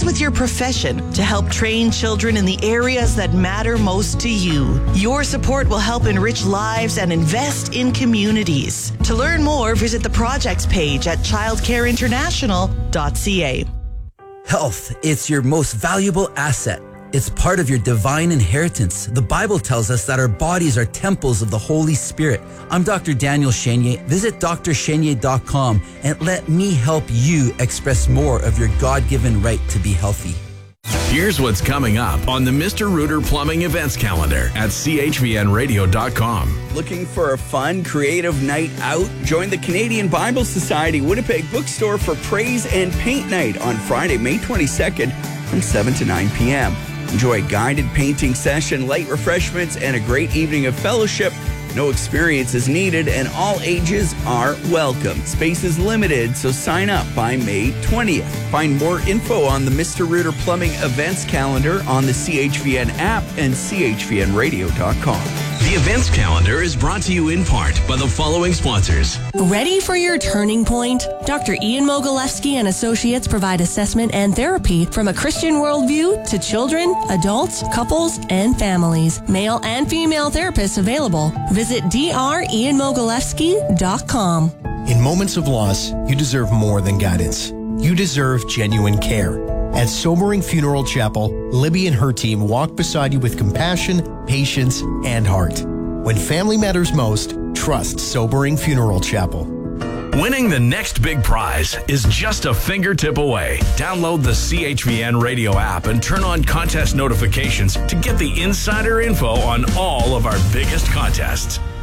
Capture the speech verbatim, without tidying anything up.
with your profession to help train children in the areas that matter most to you. Your support will help enrich lives and invest in communities. To learn more, visit the projects page at childcare international dot c a. Health, it's your most valuable asset. It's part of your divine inheritance. The Bible tells us that our bodies are temples of the Holy Spirit. I'm Doctor Daniel Chenier. Visit d r chenier dot com and let me help you express more of your God-given right to be healthy. Here's what's coming up on the Mister Rooter Plumbing Events Calendar at c h v n radio dot com. Looking for a fun, creative night out? Join the Canadian Bible Society Winnipeg Bookstore for Praise and Paint Night on Friday, May twenty-second from seven to nine p.m. Enjoy a guided painting session, light refreshments, and a great evening of fellowship. No experience is needed, and all ages are welcome. Space is limited, so sign up by May twentieth. Find more info on the Mister Rooter Plumbing Events Calendar on the C H V N app and c h v n radio dot com. The events calendar is brought to you in part by the following sponsors. Ready for your turning point? Doctor Ian Mogilewski and Associates provide assessment and therapy from a Christian worldview to children, adults, couples, and families. Male and female therapists available. Visit d r ian mogilewski dot com. In moments of loss, you deserve more than guidance. You deserve genuine care. At Sobering Funeral Chapel, Libby and her team walk beside you with compassion, patience, and heart. When family matters most, trust Sobering Funeral Chapel. Winning the next big prize is just a fingertip away. Download the C H V N radio app and turn on contest notifications to get the insider info on all of our biggest contests.